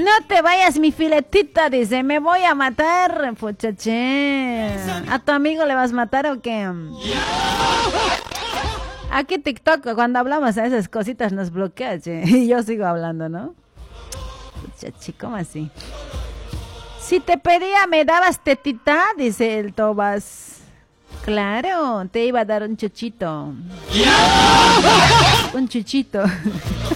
No te vayas, mi filetita, dice, me voy a matar, puchache. ¿A tu amigo le vas a matar o qué? Aquí TikTok, cuando hablamos a esas cositas nos bloquea, che. Y yo sigo hablando, ¿no? Puchache, ¿cómo así? Si te pedía, ¿me dabas tetita? Dice el Tobas. Claro, te iba a dar un chuchito. Un chuchito.